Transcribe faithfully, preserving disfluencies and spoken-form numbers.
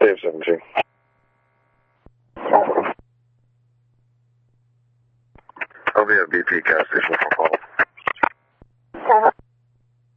Dave seventeen. I'll be at B P gas station for call.